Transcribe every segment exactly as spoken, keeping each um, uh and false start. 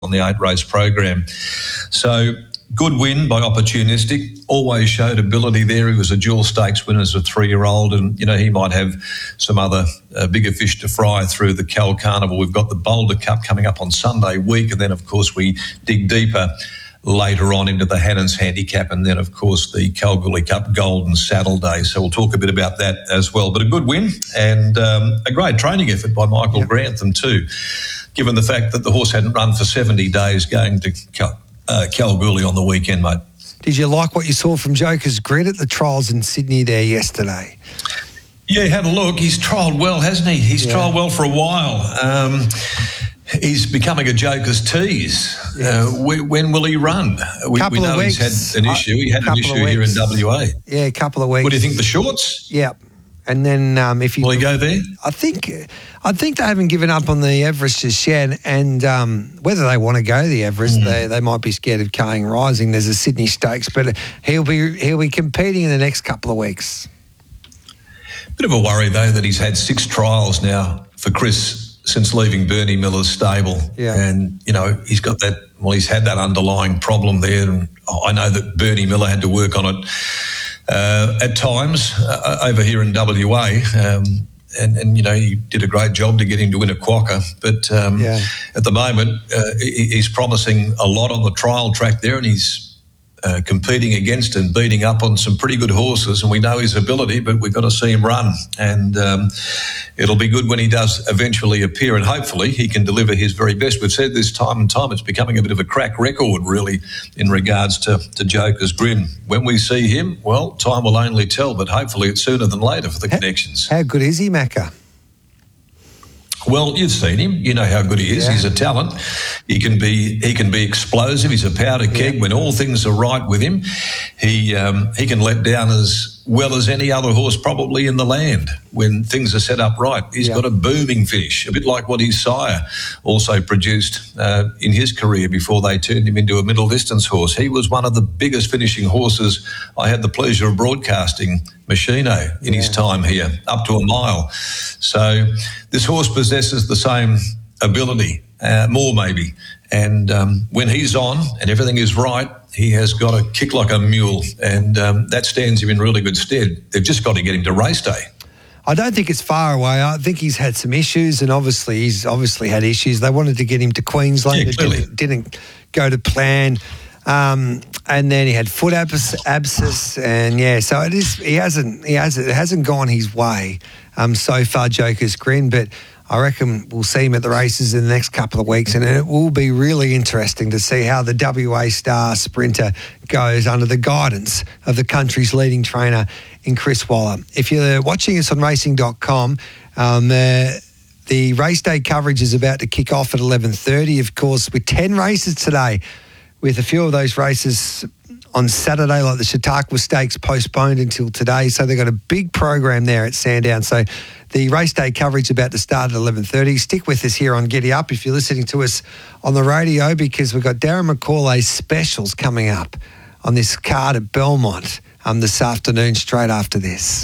on the eight-race program. So good win by Opportunistic. Always showed ability there. He was a dual stakes winner as a three-year-old, and, you know, he might have some other uh, bigger fish to fry through the Cal Carnival. We've got the Boulder Cup coming up on Sunday week, and then, of course, we dig deeper later on into the Hannon's Handicap, and then, of course, the Kalgoorlie Cup Golden Saddle Day. So we'll talk a bit about that as well. But a good win and um, a great training effort by Michael yep. Grantham too, given the fact that the horse hadn't run for seventy days going to Cal- uh, Kalgoorlie on the weekend, mate. Did you like what you saw from Joker's Grid at the trials in Sydney there yesterday? Yeah, had a look. He's trialled well, hasn't he? He's yeah. trialled well for a while. Um, He's becoming a joker's tease. Yes. Uh, when will he run? We, we know he's had an issue. He had an issue here in W A. Yeah, a couple of weeks. What do you think, the shorts? Yeah. And then um, if you... Will he go there? I think I think they haven't given up on the Everest just yet, and um, whether they want to go the Everest, mm. they, they might be scared of Carling Rising. There's a Sydney Stakes, but he'll be he'll be competing in the next couple of weeks. Bit of a worry, though, that he's had six trials now for Chris since leaving Bernie Miller's stable. Yeah. And, you know, he's got that, well, he's had that underlying problem there. And I know that Bernie Miller had to work on it uh, at times uh, over here in W A. Um, and, and, you know, he did a great job to get him to win a quokka. But um, yeah. at the moment, uh, he, he's promising a lot on the trial track there, and he's Uh, competing against and beating up on some pretty good horses, and we know his ability, but we've got to see him run, and um, it'll be good when he does eventually appear, and hopefully he can deliver his very best. We've said this time and time, it's becoming a bit of a crack record, really, in regards to, to Joker's Grin. When we see him, well, time will only tell, but hopefully it's sooner than later for the how, connections. How good is he, Macca? Well, you've seen him. You know how good he is. Yeah. He's a talent. He can be he can be explosive. He's a powder keg. Yeah. When all things are right with him, he um, he can let down as well as any other horse probably in the land when things are set up right. He's yeah. got a booming finish, a bit like what his sire also produced uh, in his career before they turned him into a middle distance horse. He was one of the biggest finishing horses I had the pleasure of broadcasting, Machino, in yeah. his time here, up to a mile. So this horse possesses the same ability, uh, more maybe. And um, when he's on and everything is right, he has got a kick like a mule, and um, that stands him in really good stead. They've just got to get him to race day. I don't think it's far away. I think he's had some issues, and obviously he's obviously had issues. They wanted to get him to Queensland. Yeah, it didn't, didn't go to plan. Um, and then he had foot abscess, abscess, and yeah, so it is. He hasn't. He hasn't. It hasn't gone his way um, so far. Joker's Grin, but I reckon we'll see him at the races in the next couple of weeks, and it will be really interesting to see how the W A star sprinter goes under the guidance of the country's leading trainer in Chris Waller. If you're watching us on racing dot com, um, uh, the race day coverage is about to kick off at eleven thirty, of course, with ten races today, with a few of those races on Saturday, like the Chautauqua Stakes, postponed until today. So they've got a big program there at Sandown. So the race day coverage is about to start at eleven thirty. Stick with us here on Giddy Up if you're listening to us on the radio, because we've got Darren McCauley's specials coming up on this card at Belmont um, this afternoon, straight after this.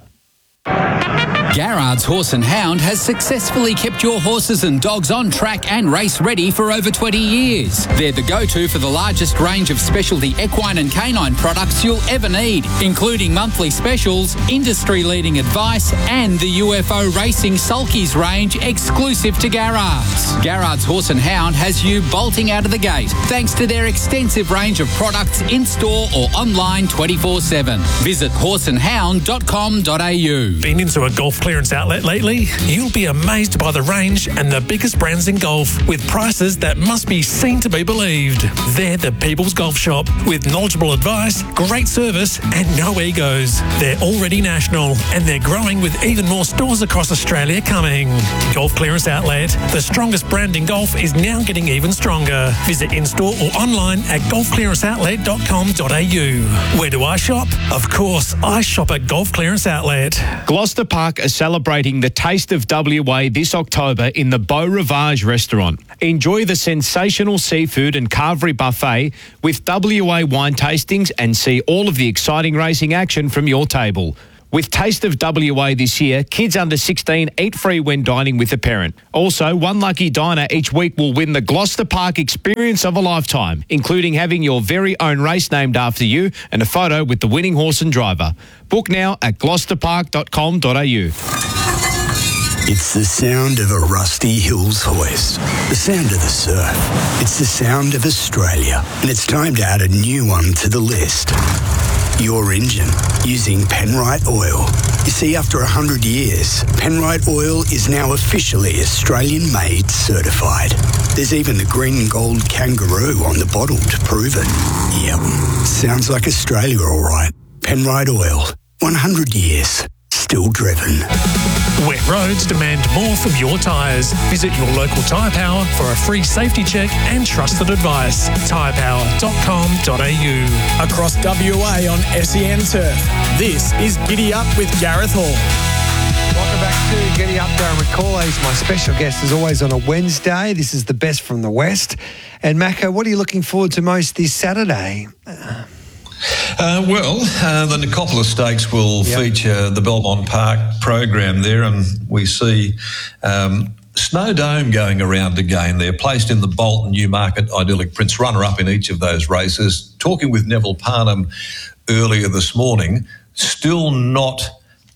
Garrard's Horse and Hound has successfully kept your horses and dogs on track and race ready for over twenty years. They're the go-to for the largest range of specialty equine and canine products you'll ever need, including monthly specials, industry-leading advice, and the U F O Racing Sulkies range exclusive to Garrard's. Garrard's Horse and Hound has you bolting out of the gate thanks to their extensive range of products in-store or online twenty-four seven. Visit horse and hound dot com dot a u. Been into a golf clearance outlet lately? You'll be amazed by the range and the biggest brands in golf, with prices that must be seen to be believed. They're the People's Golf Shop, with knowledgeable advice, great service and no egos. They're already national, and they're growing with even more stores across Australia coming. Golf Clearance Outlet, the strongest brand in golf, is now getting even stronger. Visit in-store or online at golf clearance outlet dot com dot a u. Where do I shop? Of course, I shop at Golf Clearance Outlet. Gloucester Park are celebrating the Taste of W A this October in the Beau Rivage restaurant. Enjoy the sensational seafood and carvery buffet with W A wine tastings and see all of the exciting racing action from your table. With Taste of W A this year, kids under sixteen eat free when dining with a parent. Also, one lucky diner each week will win the Gloucester Park experience of a lifetime, including having your very own race named after you and a photo with the winning horse and driver. Book now at gloucester park dot com dot a u. It's the sound of a Rusty Hills hoist, the sound of the surf. It's the sound of Australia, and it's time to add a new one to the list. Your engine, using Penrite Oil. You see, after one hundred years, Penrite Oil is now officially Australian-made certified. There's even the green and gold kangaroo on the bottle to prove it. Yep, sounds like Australia all right. Penrite Oil, one hundred years, still driven. Wet roads demand more from your tyres. Visit your local Tyre Power for a free safety check and trusted advice. tyre power dot com dot a u. Across W A on S E N Turf, this is Giddy Up with Gareth Hall. Welcome back to Giddy Up. Darren McCauley is my special guest as always on a Wednesday. This is the best from the West. And Macca, what are you looking forward to most this Saturday? Uh, well, uh, the Nicopolis Stakes will yep. feature the Belmont Park program there, and we see um, Snow Dome going around again. They're placed in the Bolton Newmarket Idyllic Prince, runner-up in each of those races. Talking with Neville Parnham earlier this morning, still not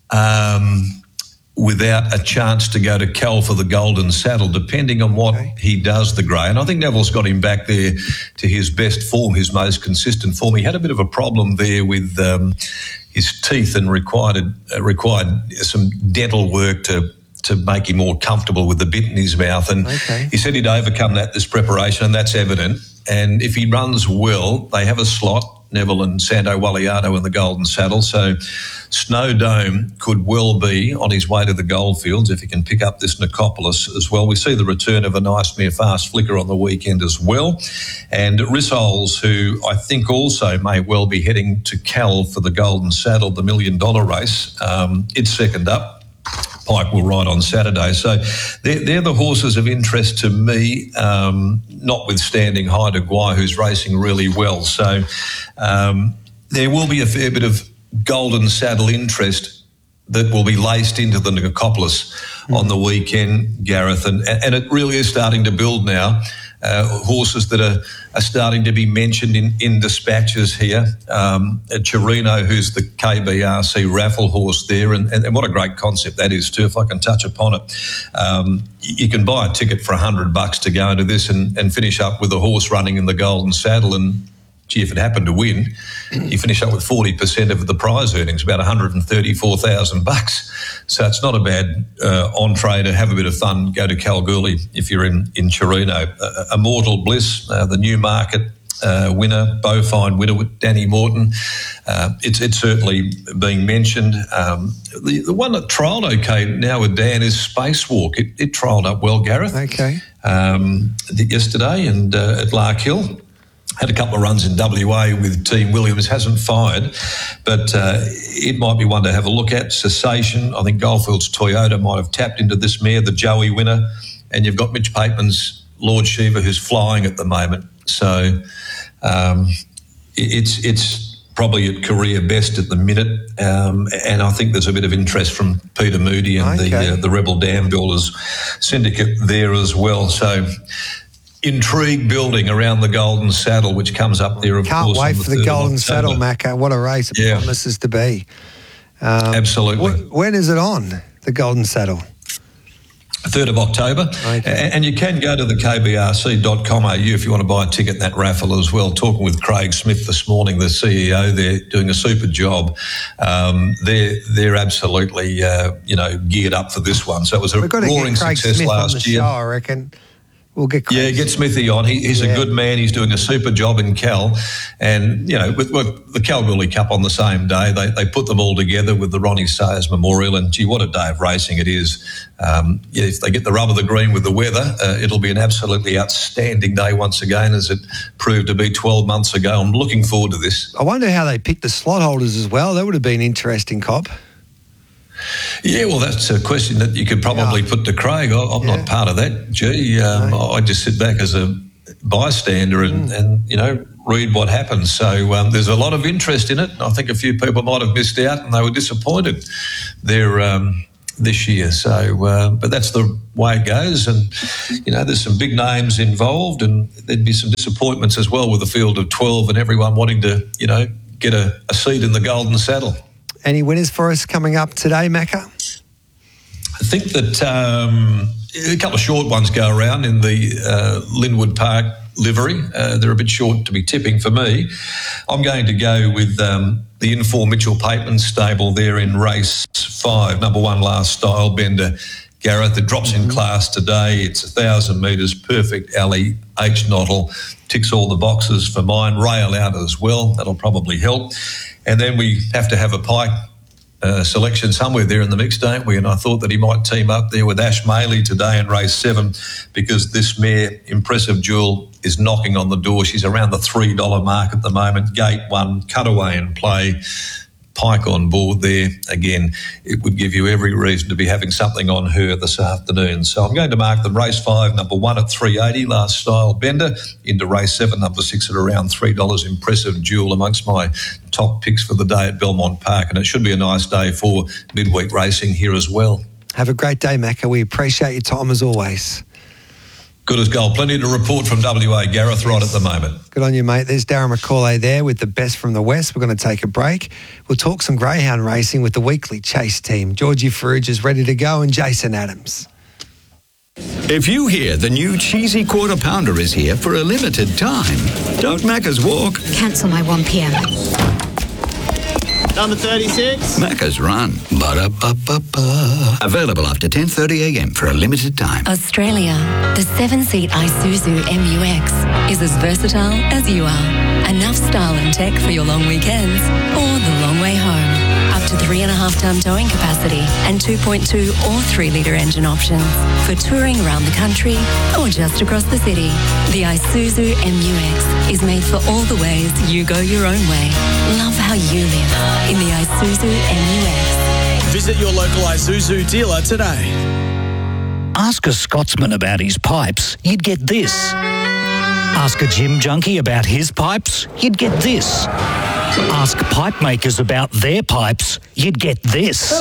um, without a chance to go to Cal for the Golden Saddle, depending on what okay. he does, the grey. And I think Neville's got him back there to his best form, his most consistent form. He had a bit of a problem there with um, his teeth and required uh, required some dental work to to make him more comfortable with the bit in his mouth. And okay. he said he'd overcome that this preparation, and that's evident. And if he runs well, they have a slot, Neville and Santo Waliato in the Golden Saddle. So Snow Dome could well be on his way to the Goldfields if he can pick up this Nicopolis as well. We see the return of a nice mere fast flicker on the weekend as well. And Rissoles, who I think also may well be heading to Cal for the Golden Saddle, the million dollar race. Um, it's second up. Pike will ride on Saturday. So they're, they're the horses of interest to me, um, notwithstanding Haida Gui, who's racing really well. So um, there will be a fair bit of Golden Saddle interest that will be laced into the Nicopolis mm. on the weekend, Gareth, and, and it really is starting to build now. Uh, horses that are, are starting to be mentioned in, in dispatches here. Um, Chirino, who's the K B R C raffle horse there, and, and, and what a great concept that is too, if I can touch upon it. Um, you can buy a ticket for a hundred bucks to go into this and, and finish up with a horse running in the Golden Saddle, and gee, if it happened to win, you finish up with forty percent of the prize earnings, about one hundred thirty-four thousand bucks. So it's not a bad uh, entree to have a bit of fun, go to Kalgoorlie if you're in, in Chirino. Uh, Immortal Bliss, uh, the Newmarket uh, winner, Bowfine winner with Danny Morton. Uh, it's, it's certainly being mentioned. Um, the, the one that trialled okay now with Dan is Spacewalk. It, it trialled up well, Gareth. Okay. Um, yesterday and uh, at Lark Hill. Had a couple of runs in W A with Team Williams, hasn't fired, but uh, it might be one to have a look at. Cessation, I think Goldfields Toyota might have tapped into this mare, the Joey winner, and you've got Mitch Pateman's Lord Shiva, who's flying at the moment. So um, it's it's probably at career best at the minute, um, and I think there's a bit of interest from Peter Moody and okay. the uh, the Rebel Dam Builders syndicate there as well. So intrigue building around the Golden Saddle, which comes up there, of Can't course. Can't wait for the Golden Saddle, Macca. What a race it yeah. promises to be. Um, Absolutely. Wh- when is it on, the Golden Saddle? third of October. Okay. And, and you can go to the k b r c dot com dot a u if you want to buy a ticket in that raffle as well. Talking with Craig Smith this morning, the C E O there, doing a super job. Um, they're they're absolutely, uh, you know, geared up for this one. So it was a We've got to roaring get Craig success Smith last on the year. Show, I reckon. We'll get Craig. Yeah, get Smithy on. He, he's yeah. a good man. He's doing a super job in Cal. And, you know, with, with the Kalgoorlie Cup on the same day, they, they put them all together with the Ronnie Sayers Memorial. And, gee, what a day of racing it is. Um, yeah, if they get the rub of the green with the weather, uh, it'll be an absolutely outstanding day once again, as it proved to be twelve months ago. I'm looking forward to this. I wonder how they picked the slot holders as well. That would have been interesting, Cobb. Yeah, well, that's a question that you could probably yeah. put to Craig. I, I'm yeah. not part of that. Gee, um, no. I just sit back as a bystander and, mm. and, you know, read what happens. So um, there's a lot of interest in it. I think a few people might have missed out and they were disappointed there um, this year. So, uh, but that's the way it goes. And, you know, there's some big names involved and there'd be some disappointments as well with the field of twelve and everyone wanting to, you know, get a, a seat in the golden saddle. Any winners for us coming up today, Macca? I think that um, a couple of short ones go around in the uh, Linwood Park livery. Uh, they're a bit short to be tipping for me. I'm going to go with um, the Infor Mitchell Pateman stable there in race five, number one Last Style Bender. Gareth, it drops in class today. It's a thousand metres, perfect alley, H Nottle, ticks all the boxes for mine. Rail out as well, that'll probably help. And then we have to have a pike uh, selection somewhere there in the mix, don't we? And I thought that he might team up there with Ash Maley today in race seven because this mare, Impressive Jewel, is knocking on the door. She's around the three dollars mark at the moment. Gate one, cutaway and play. Pike on board there. Again, it would give you every reason to be having something on her this afternoon. So I'm going to mark them race five, number one at three eighty, Last Style Bender, into race seven, number six at around three dollars, Impressive Jewel, amongst my top picks for the day at Belmont Park. And it should be a nice day for midweek racing here as well. Have a great day, Macca. We appreciate your time as always. Good as gold. Plenty to report from W A, Gareth, right at the moment. Good on you, mate. There's Darren McCauley there with the best from the West. We're going to take a break. We'll talk some greyhound racing with the weekly chase team. Georgie Farrugia is ready to go and Jason Adams. If you hear the new cheesy quarter pounder is here for a limited time, don't Macca's walk. Cancel my one p.m. Number thirty-six. Macca's run. Ba-da-ba-ba-ba. Available after ten thirty a.m. for a limited time. Australia. The seven-seat Isuzu M U X is as versatile as you are. Enough style and tech for your long weekends or the long way home. Up to three and a half ton towing capacity and two point two or three litre engine options for touring around the country or just across the city. The Isuzu M U X is made for all the ways you go your own way. Love how you live in the Isuzu M U X. Visit your local Isuzu dealer today. Ask a Scotsman about his pipes, you'd get this. Ask a gym junkie about his pipes, you'd get this. Ask pipe makers about their pipes, you'd get this.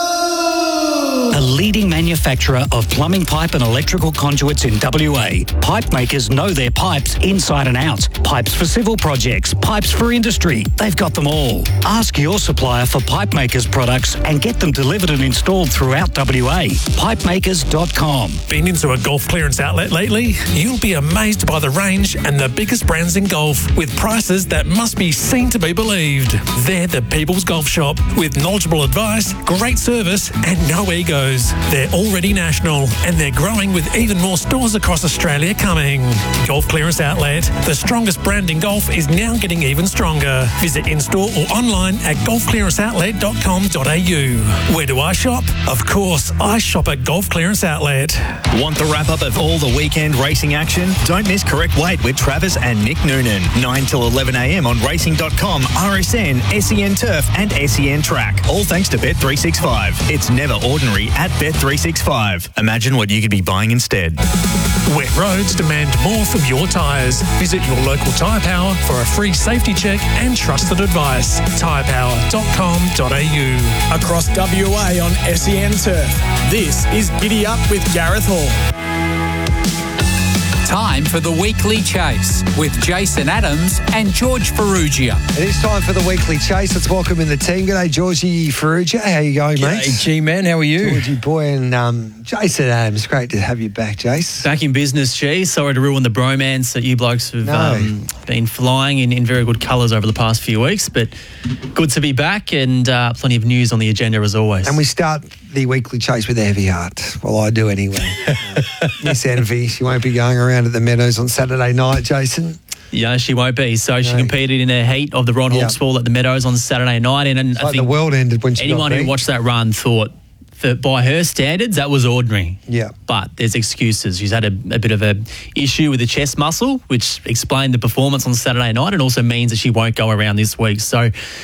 A leading manufacturer of plumbing pipe and electrical conduits in W A. Pipe makers know their pipes inside and out. Pipes for civil projects, pipes for industry. They've got them all. Ask your supplier for pipe makers products and get them delivered and installed throughout W A. pipe makers dot com. Been into a golf clearance outlet lately? You'll be amazed by the range and the biggest brands in golf with prices that must be seen to be believed. They're the People's Golf Shop with knowledgeable advice, great service and no egos. They're already national and they're growing with even more stores across Australia coming. Golf Clearance Outlet, the strongest brand in golf, is now getting even stronger. Visit in-store or online at golf clearance outlet dot com dot a u. Where do I shop? Of course, I shop at Golf Clearance Outlet. Want the wrap-up of all the weekend racing action? Don't miss Correct Weight with Travis and Nick Noonan. nine till eleven a.m. on racing dot com, R S N, S E N Turf and S E N Track. All thanks to Bet three sixty-five. It's never ordinary at Bet three sixty-five. Imagine what you could be buying instead. Wet roads demand more from your tyres. Visit your local Tyre Power for a free safety check and trusted advice. tyre power dot com dot a u. Across W A on S E N Turf. This is Giddy Up with Gareth Hall. Time for the Weekly Chase with Jason Adams and George Farrugia. It is time for the Weekly Chase. Let's welcome in the team. G'day, Georgie Farrugia. How you going, mate? Hey, G-Man. How are you? Georgie boy and um, Jason Adams. Great to have you back, Jace. Back in business, G. Sorry to ruin the bromance that you blokes have No. um, been flying in, in very good colours over the past few weeks, but good to be back and uh, plenty of news on the agenda as always. And we start the Weekly Chase with a heavy heart. Well, I do anyway. uh, Miss Envy, she won't be going around at the Meadows on Saturday night, Jason. Yeah, she won't be. So she No. competed in a heat of the Ron Yeah. Hawkes Ball at the Meadows on Saturday night. And, and It's I like think the world ended when she anyone got who beat. watched that run thought that by her standards, that was ordinary. Yeah. But there's excuses. She's had a, a bit of a issue with the chest muscle, which explained the performance on Saturday night and also means that she won't go around this week. So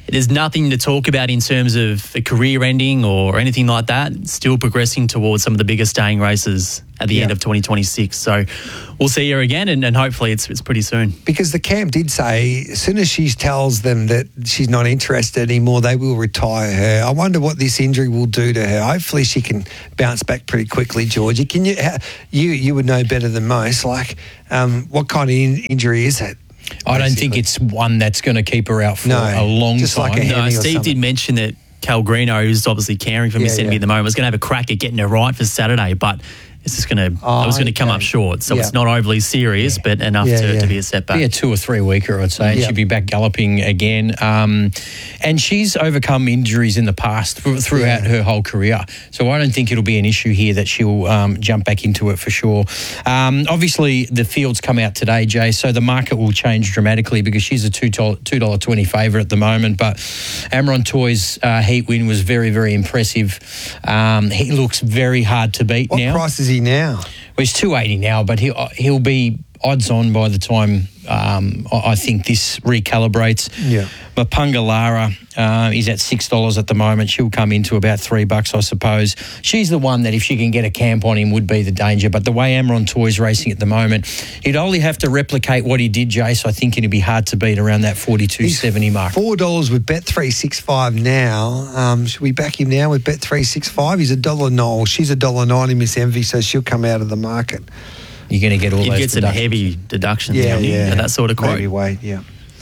there's nothing to talk about in terms of a career ending or anything like that. Still progressing towards some of the biggest staying races at the Yeah. end of twenty twenty-six. So we'll see her again, and, and hopefully it's it's pretty soon. Because the camp did say as soon as she tells them that she's not interested anymore, they will retire her. I wonder what this injury will do to her. Hopefully she can bounce back pretty quickly, Georgie. Can you you you would know better than most, like um, what kind of in- injury is it? I don't think it's one that's going to keep her out for No, a long just time. like a No, Henny or Steve something. did mention that Cal Greeno, who's obviously caring for Miss Yeah, Envy yeah. at the moment, was going to have a crack at getting her right for Saturday, but it's just going to, Oh, it was going to come okay. up short. So Yeah. it's not overly serious, but enough Yeah, to, yeah. to be a setback. Be a two or three weeker, I'd say. And Yeah. she'd be back galloping again. Um, and she's overcome injuries in the past th- throughout Yeah. her whole career. So I don't think it'll be an issue here that she'll um, jump back into it for sure. Um, obviously, the fields come out today, Jay, so the market will change dramatically because she's a two dollars twenty favourite at the moment. But Amron Toy's uh, heat win was very, very impressive. Um, he looks very hard to beat What now. price is he now? Well, he's two eighty now, but he, he'll be odds on by the time um, I I think this recalibrates. Yeah. Mapunga Lara uh, is at six dollars at the moment. She'll come into about three bucks, I suppose. She's the one that if she can get a camp on him would be the danger. But the way Amron Toy's racing at the moment, he'd only have to replicate what he did, Jace. I think it'd be hard to beat around that forty-two seventy mark. Four dollars with Bet three sixty-five now. Um, should we back him now with Bet three sixty-five? He's a dollar nine. She's a dollar ninety, Miss Envy, so she'll come out of the market. You're going to get all You those get some deductions. heavy deductions Yeah, don't you, yeah. at that sort of quote. Maybe wait, yeah.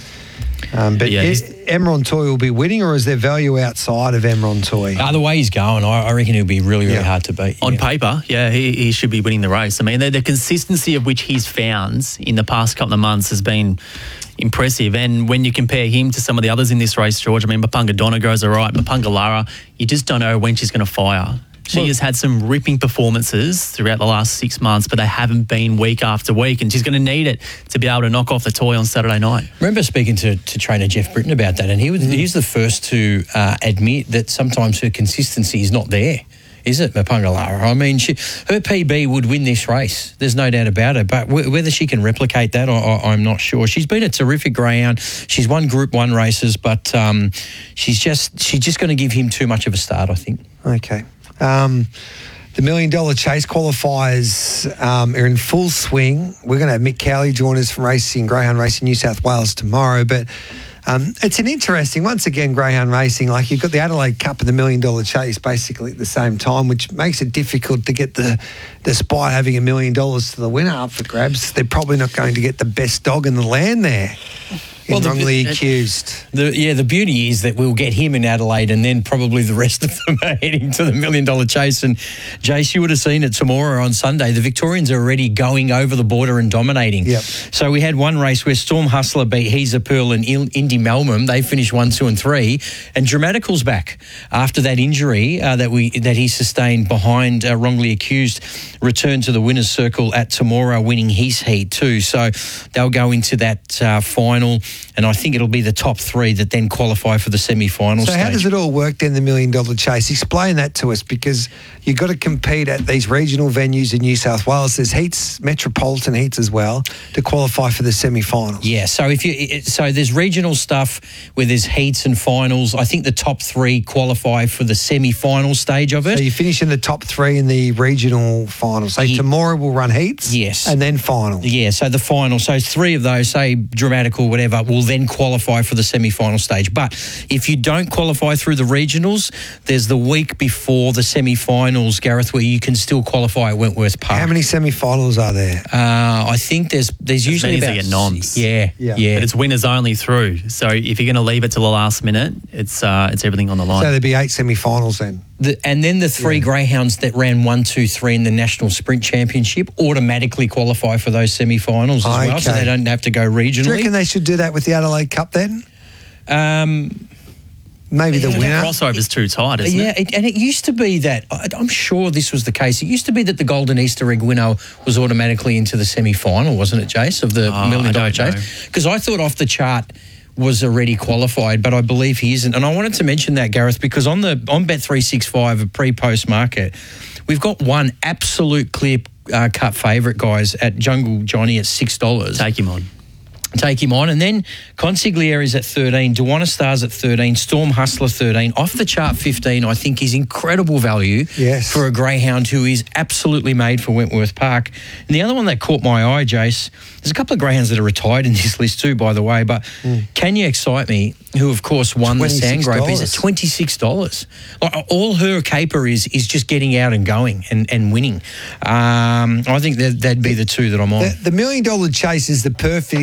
Um, but Yeah, yeah, he's- Emron Toy will be winning, or is there value outside of Emron Toy? Uh, the way he's going, I, I reckon he'll be really, really Yeah. hard to beat. On Yeah. paper, yeah, he, he should be winning the race. I mean, the, the consistency of which he's found in the past couple of months has been impressive. And when you compare him to some of the others in this race, George, I mean, Mapunga Donna goes all right. Mapunga Lara, you just don't know when she's going to fire. She Well- has had some ripping performances throughout the last six months, but they haven't been week after week. And she's going to need it to be able to knock off the toy on Saturday night. remember speaking to, to trainer Jeff Britton about that, and he was he's the first to uh, admit that sometimes her consistency is not there. Is it, Mapunga Lara? I mean, she, her P B would win this race. There's no doubt about it. But w- whether she can replicate that, I, I, I'm not sure. She's been a terrific greyhound. She's won Group One races, but um, she's just she's just going to give him too much of a start, I think. Okay. Um, the Million Dollar Chase qualifiers um, are in full swing. We're going to have Mick Cowley join us from Racing, Greyhound Racing New South Wales tomorrow. But um, it's an interesting, once again, Greyhound Racing, like you've got the Adelaide Cup and the Million Dollar Chase basically at the same time, which makes it difficult to get the, despite having a million dollars to the winner up for grabs, they're probably not going to get the best dog in the land there. Well, the- wrongly uh, accused. The, yeah, the beauty is that we'll get him in Adelaide, and then probably the rest of them are heading to the Million Dollar Chase. And Jace, you would have seen it tomorrow on Sunday. The Victorians are already going over the border and dominating. Yep. So we had one race where Storm Hustler beat He's a Pearl and Il- Indy Melbourne. They finished one, two, and three. And Dramatical's back after that injury uh, that we that he sustained behind uh, wrongly accused. Returned to the winners' circle at Temora, winning his heat too. So they'll go into that uh, final, and I think it'll be the top three that then qualify for the semi-final So stage. how does it all work then, the Million Dollar Chase? Explain that to us, because you've got to compete at these regional venues in New South Wales. There's heats, metropolitan heats as well, to qualify for the semi-finals. Yeah, so if you it- so there's regional stuff where there's heats and finals. I think the top three qualify for the semi-final stage of it. So you finish in the top three in the regional finals. So Ye- tomorrow we'll run heats, Yes. and then finals. Yeah, so the final, so three of those, say Dramatical, whatever, will then qualify for the semi-final stage. But if you don't qualify through the regionals, there's the week before the semi-finals, Gareth, where you can still qualify at Wentworth Park. How many semi-finals are there? Uh, I think there's there's As usually many as about they get noms. Yeah, Yeah. yeah. But it's winners only through. So if you're going to leave it till the last minute, it's uh, it's everything on the line. So there'd be eight semi-finals then. The, and then the three greyhounds that ran one, two, three in the National Sprint Championship automatically qualify for those semi-finals as well, so Okay. they don't have to go Do you regionally. reckon they should do that with the Adelaide Cup then? Um, Maybe the The winner. crossover's too tight, isn't yeah, it? it, and it used to be that, I- I'm sure this was the case, it used to be that the Golden Easter Egg winner was automatically into the semi-final, wasn't it, Jace, of the Oh, Million I Dollar don't Chase? Because I thought Off the Chart was already qualified, but I believe he isn't. And I wanted to mention that, Gareth, because on the on Bet three sixty-five, a pre-post market, we've got one absolute clear uh, cut favourite, guys, at Jungle Johnny at six dollars. Take him on. take him on. And then Consiglieri's at thirteen, Duana Star's at thirteen, Storm Hustler thirteen. Off the chart fifteen, I think is incredible value yes. for a greyhound who is absolutely made for Wentworth Park. And the other one that caught my eye, Jace, there's a couple of greyhounds that are retired in this list too, by the way, but mm. Can You Excite Me, who of course won the Sandgrope, is at twenty-six dollars. Like, all her caper is is just getting out and going and, and winning. Um, I think that, that'd be the two that I'm on. The, the million dollar chase is the perfect